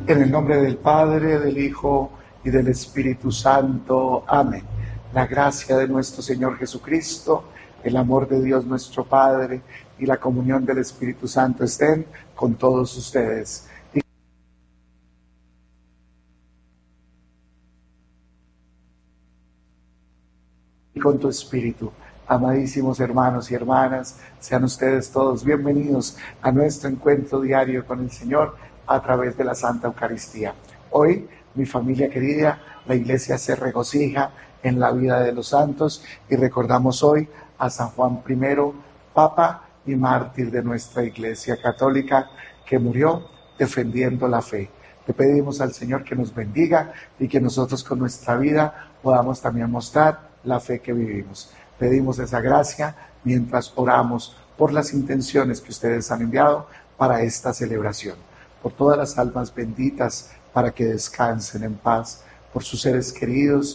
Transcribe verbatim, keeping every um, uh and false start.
En el nombre del Padre, del Hijo y del Espíritu Santo. Amén. La gracia de nuestro Señor Jesucristo, el amor de Dios nuestro Padre y la comunión del Espíritu Santo estén con todos ustedes. Y con tu espíritu. Amadísimos hermanos y hermanas, sean ustedes todos bienvenidos a nuestro encuentro diario con el Señor a través de la Santa Eucaristía. Hoy, mi familia querida, la Iglesia se regocija en la vida de los santos y recordamos hoy a San Juan primero, Papa y mártir de nuestra Iglesia Católica, que murió defendiendo la fe. Le pedimos al Señor que nos bendiga y que nosotros con nuestra vida podamos también mostrar la fe que vivimos. Pedimos esa gracia mientras oramos por las intenciones que ustedes han enviado para esta celebración, por todas las almas benditas para que descansen en paz, por sus seres queridos